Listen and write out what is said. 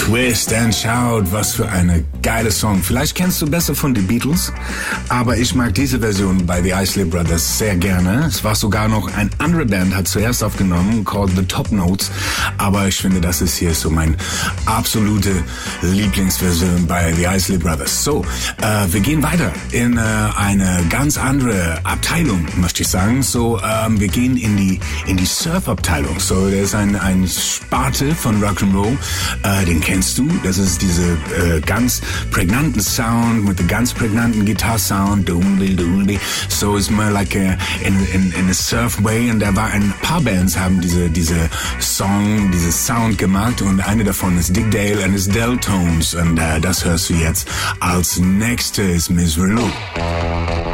Twist and Shout, was für eine geile Song. Vielleicht kennst du besser von The Beatles, aber ich mag diese Version bei The Isley Brothers sehr gerne. Es war sogar noch eine andere Band, hat zuerst aufgenommen, called The Top Notes, aber ich finde, das ist hier so mein absolute Lieblingsversion bei The Isley Brothers. So, wir gehen weiter in eine ganz andere Abteilung, möchte ich sagen. So, wir gehen in die Surf-Abteilung. So, da ist ein Sparte von Rock'n'Roll, den kennst du. Das ist diese ganz prägnanten Sound mit dem ganz prägnanten Gitarre-Sound. So ist mal like in a surf way. Und da war ein paar Bands haben diese Sound gemacht und eine davon ist Dick Dale and his Deltones. Und das hörst du jetzt als nächstes, Miss Relou.